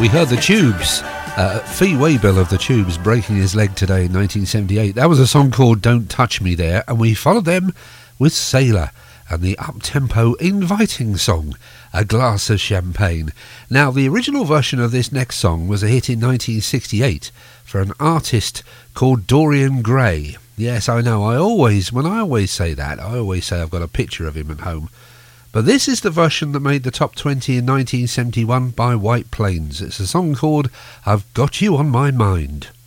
We heard the Tubes, Fee Waybill of the Tubes breaking his leg today in 1978. That was a song called Don't Touch Me there, and we followed them with Sailor and the up-tempo inviting song, A Glass of Champagne. Now, the original version of this next song was a hit in 1968 for an artist called Dorian Gray. Yes, I know, when I always say that, I always say I've got a picture of him at home. But this is the version that made the top 20 in 1971 by White Plains. It's a song called I've Got You on My Mind.